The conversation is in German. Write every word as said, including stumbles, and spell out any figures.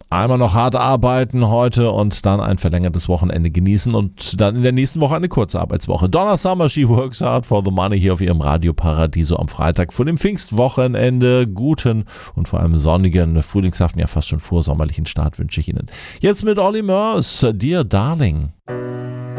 Einmal noch hart arbeiten heute und dann ein verlängertes Wochenende genießen und dann in der nächsten Woche eine kurze Arbeitswoche. Donna Summer, She Works Hard for the Money hier auf ihrem Radio Paradiso am Freitag vor dem Pfingstwochenende. Guten und vor allem sonnigen, frühlingshaften, ja fast schon vorsommerlichen Start wünsche ich Ihnen. Jetzt mit Olly Murs, Dear Darling.